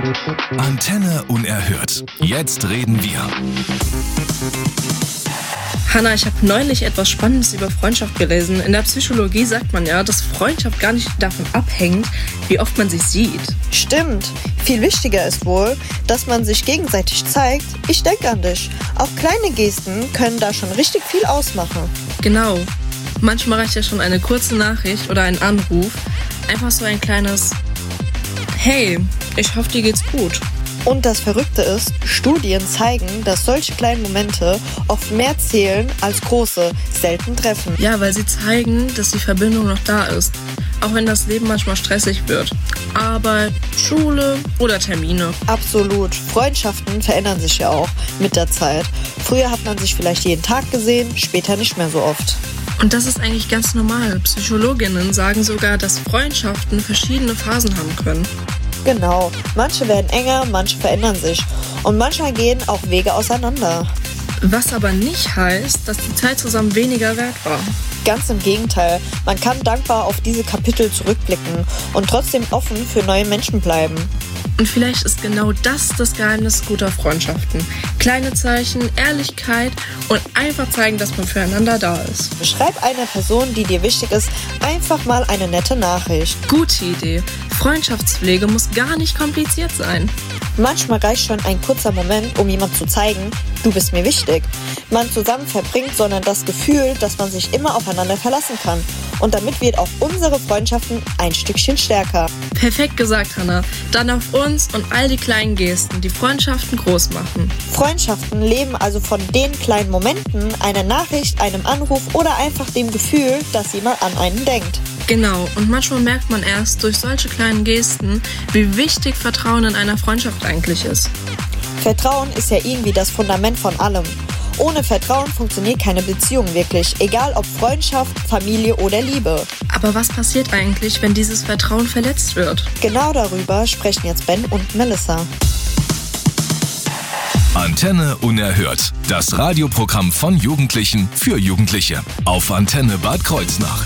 Antenne unerhört. Jetzt reden wir. Hanna, ich habe neulich etwas Spannendes über Freundschaft gelesen. In der Psychologie sagt man ja, dass Freundschaft gar nicht davon abhängt, wie oft man sich sieht. Stimmt. Viel wichtiger ist wohl, dass man sich gegenseitig zeigt, ich denke an dich. Auch kleine Gesten können da schon richtig viel ausmachen. Genau. Manchmal reicht ja schon eine kurze Nachricht oder ein Anruf. Einfach so ein kleines Hey, ich hoffe, dir geht's gut. Und das Verrückte ist, Studien zeigen, dass solche kleinen Momente oft mehr zählen als große, selten treffen. Ja, weil sie zeigen, dass die Verbindung noch da ist. Auch wenn das Leben manchmal stressig wird. Arbeit, Schule oder Termine. Absolut. Freundschaften verändern sich ja auch mit der Zeit. Früher hat man sich vielleicht jeden Tag gesehen, später nicht mehr so oft. Und das ist eigentlich ganz normal. Psychologinnen sagen sogar, dass Freundschaften verschiedene Phasen haben können. Genau. Manche werden enger, manche verändern sich. Und manchmal gehen auch Wege auseinander. Was aber nicht heißt, dass die Zeit zusammen weniger wert war. Ganz im Gegenteil. Man kann dankbar auf diese Kapitel zurückblicken und trotzdem offen für neue Menschen bleiben. Und vielleicht ist genau das Geheimnis guter Freundschaften. Kleine Zeichen, Ehrlichkeit und einfach zeigen, dass man füreinander da ist. Schreib einer Person, die dir wichtig ist, einfach mal eine nette Nachricht. Gute Idee. Freundschaftspflege muss gar nicht kompliziert sein. Manchmal reicht schon ein kurzer Moment, um jemand zu zeigen, du bist mir wichtig. Man zusammen verbringt, sondern das Gefühl, dass man sich immer aufeinander verlassen kann. Und damit wird auch unsere Freundschaften ein Stückchen stärker. Perfekt gesagt, Hanna. Dann auf uns und all die kleinen Gesten, die Freundschaften groß machen. Freundschaften leben also von den kleinen Momenten, einer Nachricht, einem Anruf oder einfach dem Gefühl, dass jemand an einen denkt. Genau, und manchmal merkt man erst durch solche kleinen Gesten, wie wichtig Vertrauen in einer Freundschaft eigentlich ist. Vertrauen ist ja irgendwie das Fundament von allem. Ohne Vertrauen funktioniert keine Beziehung wirklich, egal ob Freundschaft, Familie oder Liebe. Aber was passiert eigentlich, wenn dieses Vertrauen verletzt wird? Genau darüber sprechen jetzt Ben und Melissa. Antenne unerhört. Das Radioprogramm von Jugendlichen für Jugendliche. Auf Antenne Bad Kreuznach.